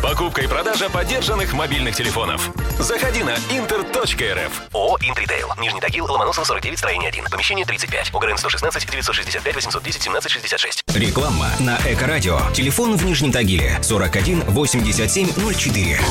Покупка и продажа подержанных мобильных телефонов. Заходи на inter.rf. ООО «Интритейл». Нижний Тагил, Ломоносова, 49, строение 1. Помещение 35. ОГРН 116 965 810 17 66. Реклама на Эко-радио. Телефон в Нижнем Тагиле 41 87 04.